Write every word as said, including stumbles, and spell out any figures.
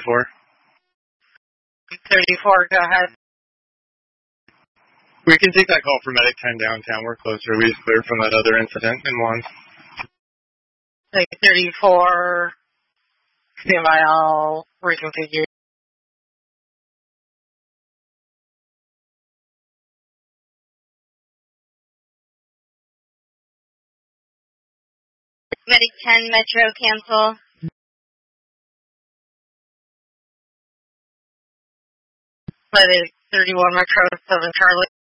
thirty-four. thirty-four, go ahead. We can take that call for Medic ten downtown. We're closer. We just cleared from that other incident in one. Like thirty-four, stand by, I'll reconfigure. Medic ten, Metro, cancel. Medic thirty-one, Metro, seven Charlie.